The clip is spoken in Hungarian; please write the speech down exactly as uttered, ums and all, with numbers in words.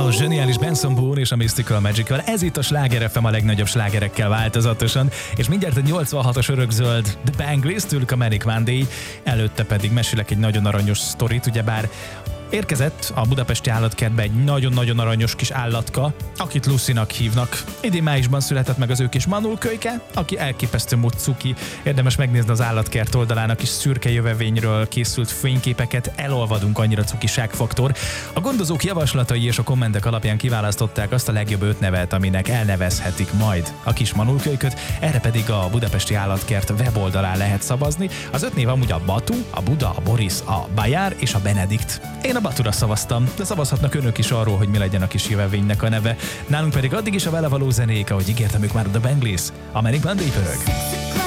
A zseniális Benson Boone és a Mystical Magical, ez itt a Sláger ef em a legnagyobb slágerekkel változatosan, és mindjárt a nyolcvanhatos örökzöld The Bangles, tőlük a Manic Monday, előtte pedig mesélek egy nagyon aranyos sztorit, ugyebár érkezett a budapesti állatkertbe egy nagyon-nagyon aranyos kis állatka, akit Lucy-nak hívnak. Idén májusban született meg az ő kis manulkölyke, aki elképesztő mód cuki. Érdemes megnézni az állatkert oldalán a kis szürke jövevényről készült fényképeket, elolvadunk, annyira cukiságfaktor. A gondozók javaslatai és a kommentek alapján kiválasztották azt a legjobb öt nevet, aminek elnevezhetik majd a kis manulkölyköt, erre pedig a budapesti állatkert weboldalán lehet szavazni. Az öt név amúgy a Batu, a Buda, a Boris, a Bajár és a Benedikt. Én a Batura szavaztam, de szavazhatnak önök is arról, hogy mi legyen a kis jövevénynek a neve. Nálunk pedig addig is a vele való zenék, ahogy ígértem, ők már a The Bangles, a Manic Monday pörög.